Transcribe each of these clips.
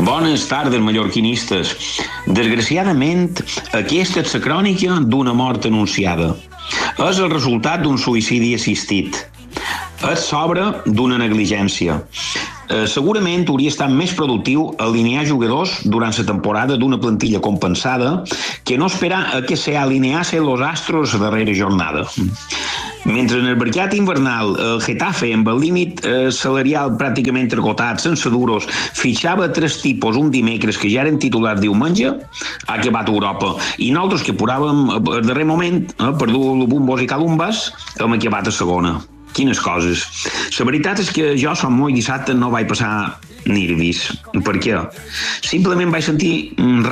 Bones tardes, mallorquinistes. Desgraciadament, aquesta és la crònica d'una mort anunciada. És el resultat d'un suïcidi assistit. És l'obra d'una negligència. Segurament hauria estat més productiu alinear jugadors durant la temporada d'una plantilla compensada que no esperar a que se alineasen los astros la darrera jornada. Mentre en el mercat invernal el Getafe, amb el límit salarial pràcticament esgotat, sense duros, fitxava 3 tipus un dimecres que ja eren titulars diumenge, ha acabat Europa. I nosaltres que poràvem al darrer moment, per dur bombos i calumbes, hem acabat a segona. Quines coses. La veritat és que jo, som molt dissabte, no vaig passar nervis. Per què? Simplement vaig sentir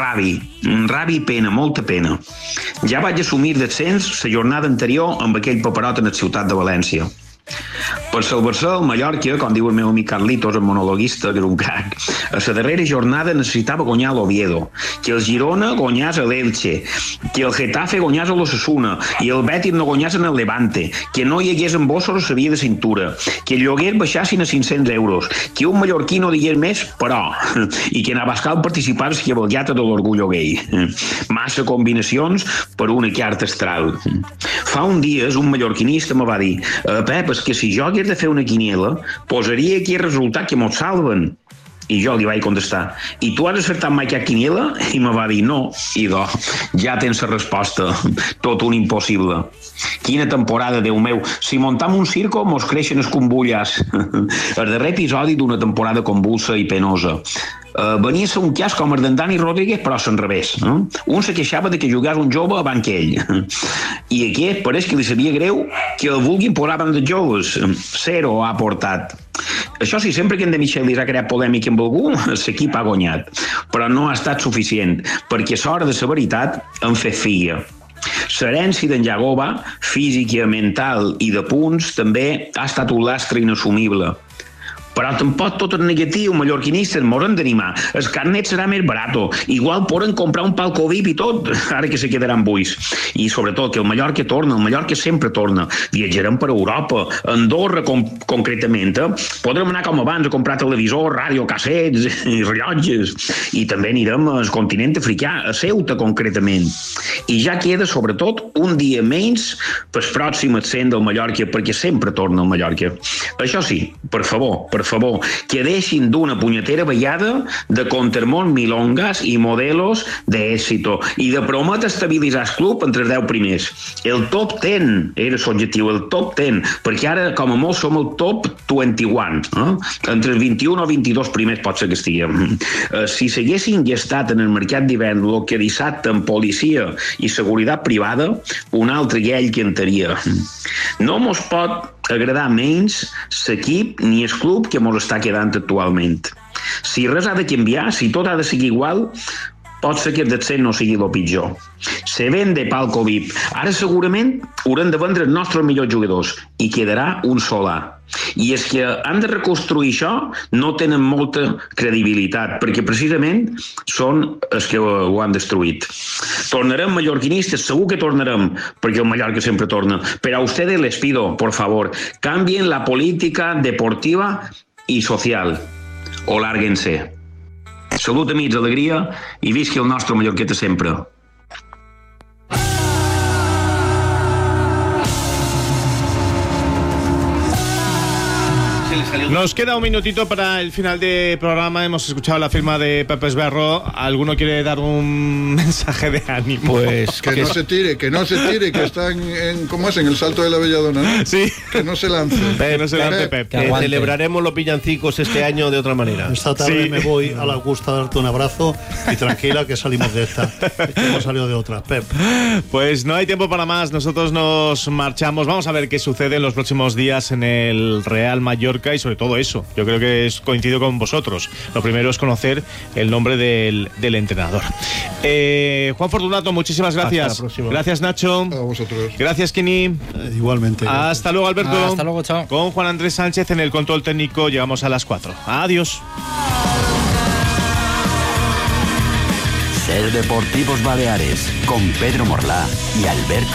ràbia i pena, molta pena. Ja vaig assumir descens la jornada anterior amb aquell paperot en la ciutat de València. Per salvar-se el Mallorca, com diu el meu amic Carlitos, el monologuista, que era un crac, a la darrera jornada necessitava guanyar l'Oviedo, que el Girona guanyés a l'Elche, que el Getafe guanyés a l'Osasuna i el Betis no guanyés en el Levante, que no hi hagués embossos a la via de cintura, que el lloguer baixassin a 500 euros, que un mallorquí no digués més, però, i que en Abascal participés que cavalgata de l'orgullo gay. Massa combinacions per una carta astral. Fa un dies un mallorquinista me va dir: Pep, és que si jo hagués de fer una quiniela, posaria aquí el resultat que mos salven. I jo li vaig contestar: i tu has acertat mai cap quiniela? I me va dir: no. I ja tens la resposta. Tot un impossible. Quina temporada, Déu meu. Si muntam un circo, mos creixen els convullas. El darrer episodi d'una temporada convulsa i penosa. Venia a ser un cas com el d'en Dani Rodríguez, però a l'enrevés. Un se queixava de que jugàs un jove abans que ell. I aquest pareix que li sabia greu que el vulguin posar abans dels joves. 0 ha portat. Això sí, sempre que en De Michelis ha creat polèmica amb algú, l'equip ha guanyat. Però no ha estat suficient, perquè l'hora de la veritat en fet figa. L'herència d'en Jagoba, física, mental i de punts, també ha estat un lastre inassumible. Però tampoc tot és negatiu, mallorquinistes, mos hem d'animar. El carnet serà més barato. Igual poden comprar un palco VIP i tot, ara que se quedaran buits. I sobretot que el Mallorca torna, el Mallorca sempre torna. Viatjarem per Europa, Andorra concretament. Podrem anar com abans a comprar televisor, ràdio, cassets i rellotges. I també anirem al continent africà, a Ceuta concretament. I ja queda sobretot un dia menys pel pròxim ascent del Mallorca, perquè sempre torna el Mallorca. Això sí, per favor, que deixin d'una punyetera vellada de contermón milongas i modelos d'èxito i de prometre estabilitzar el club entre els 10 primers. El top 10 era l'objectiu, el top 10, perquè ara, com a molt, som el top 21. Entre els 21 o 22 primers pot ser que estiguem. Si s'haguessin gastat en el mercat d'hivern el que dissabte en policia i seguretat privada, un altre llell cantaria. No mos pot agradar menys l'equip ni el club que mos està quedant actualment. Si res ha de canviar, si tot ha de seguir igual, pot ser que el descens no sigui el pitjor. Se vende palco VIP. Ara segurament haurem de vendre els nostres millors jugadors i quedarà un solar. I és que han de reconstruir això, no tenen molta credibilitat, perquè precisament són els que ho han destruït. Tornarem mallorquinistes, segur que tornarem, perquè el Mallorca sempre torna. Pero a ustedes les pido, por favor, cambien la política deportiva y social, o lárguense. Salut, amics, alegria, i visqui el nostre Mallorqueta sempre. Nos queda un minutito para el final del programa. Hemos escuchado la firma de Pepe Esberro. ¿Alguno quiere dar un mensaje de ánimo? Pues que no se tire, que está en ¿cómo es? En el Salto de la Belladona, ¿no? Sí. Que no se lance. Que no se lance, Pep. Que celebraremos los villancicos este año de otra manera. Esta tarde me voy a la Augusta a darte un abrazo y tranquila que salimos de esta. Que hemos salido de otra, Pep. Pues no hay tiempo para más. Nosotros nos marchamos. Vamos a ver qué sucede en los próximos días en el Real Mallorca y sobre todo eso. Yo creo que coincido con vosotros. Lo primero es conocer el nombre del entrenador. Juan Fortunato, muchísimas gracias. Hasta la próxima. Gracias, Nacho. A vosotros. Gracias, Kini. Igualmente. Hasta luego, Alberto. Hasta luego, chao. Con Juan Andrés Sánchez en el control técnico llegamos a las 4. Adiós. Ser Deportivos Baleares con Pedro Morlá y Alberto